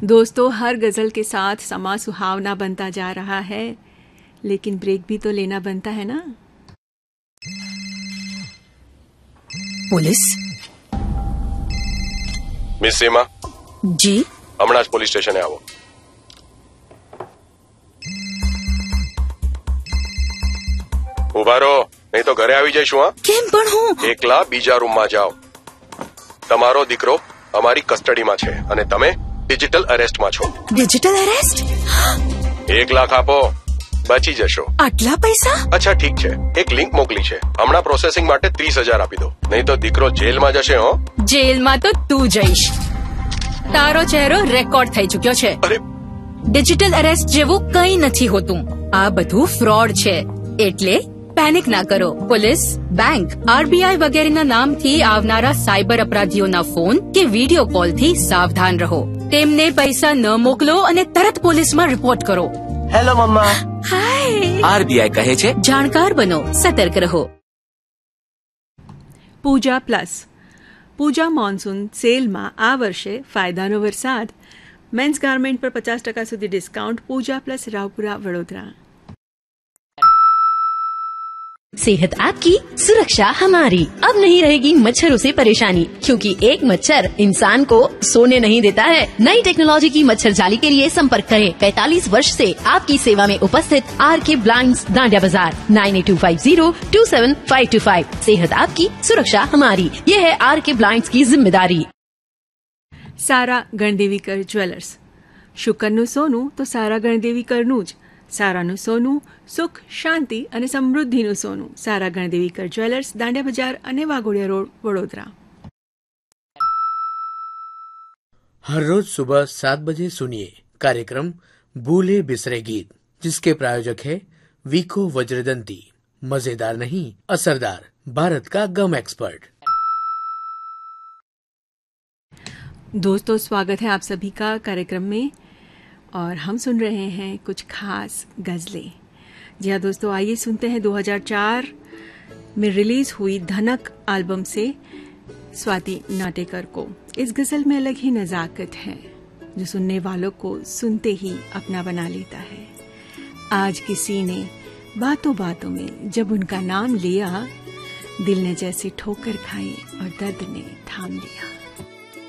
दोस्तों, हर गजल के साथ समा सुहावना बनता जा रहा है, लेकिन ब्रेक भी तो लेना बनता है ना। पुलिस। मिस सीमा जी हमણાં જ પોલીસ સ્ટેશને આવો। ઉભા રહો, નહીં તો ઘરે આવી જઈશું। હા, કેમ પણ હું એકલા બીજા રૂમમાં જાઓ। તમારો દીકરો અમારી કસ્ટડીમાં છે અને તમે ડિજિટલ અરેસ્ટમાં છો। Digital arrest? 1 લાખ આપો, બચી જશો। આટલા પૈસા? અચ્છા ઠીક છે, એક લિંક મોકલી છે, હમણાં પ્રોસેસિંગ માટે 30,000 આપી દો, નહીં તો દીકરો જેલમાં જશે। હો, જેલમાં તો તું જઈશ। તારો ચહેરો રેકોર્ડ થઈ ચુક્યો છે। અરે ડિજિટલ અરેસ્ટ જેવું કંઈ નથી હોતું। આ બધું ફ્રોડ છે, એટલે પેનિક ના કરો। પોલીસ, બેંક, આરબીઆઈ વગેરેના નામથી આવનારા સાયબર અપરાધીઓના ફોન કે વિડીયો કોલથી સાવધાન રહો। તેમને પૈસા ન મોકલો અને તરત પોલીસમાં રિપોર્ટ કરો। હેલો મમ્મા। હાય। આરબીઆઈ કહે છે જાણકાર બનો, સતર્ક રહો। પૂજા પ્લસ પૂજા મોન્સૂન સેલમાં આ વર્ષે ફાયદાનો વરસાદ। મેન્સ ગાર્મેન્ટ પર 50% સુધી ડિસ્કાઉન્ટ। પૂજા પ્લસ રાવપુરા વડોદરા। सेहत आपकी, सुरक्षा हमारी। अब नहीं रहेगी मच्छरों से परेशानी, क्योंकि एक मच्छर इंसान को सोने नहीं देता है। नई टेक्नोलॉजी की मच्छर जाली के लिए संपर्क करें। 45 वर्ष से आपकी सेवा में उपस्थित आरके ब्लाइंड्स, दांडिया बाजार। 9825027525। सेहत आपकी, सुरक्षा हमारी, ये है आरके ब्लाइंड्स की जिम्मेदारी। સારા ગણદેવીકર જ્વેલર્સ। શુકરનું સોનું તો સારા ગણદેવીકરનું જ। સારાનું સોનું સુખ, શાંતિ અને સમૃદ્ધિનું સોનું। સારા ગણદેવીકર જ્વેલર્સ, દાંડિયા બજાર અને વાઘોડિયા રોડ, વડોદરા। हर रोज सुबह 7 बजे सुनिए कार्यक्रम भूले बिसरे गीत, जिसके प्रायोजक है वीको वज्रदंती। मजेदार नहीं, असरदार, भारत का गम एक्सपर्ट। दोस्तों, स्वागत है आप सभी का कार्यक्रम में, और हम सुन रहे हैं कुछ खास गज़लें। जी हाँ दोस्तों, आइए सुनते हैं 2004 में रिलीज हुई धनक एल्बम से स्वाति नाटेकर को। इस गज़ल में अलग ही नज़ाकत है, जो सुनने वालों को सुनते ही अपना बना लेता है। आज किसी ने बातों बातों में जब उनका नाम लिया, दिल ने जैसे ठोकर खाई और दर्द ने थाम लिया।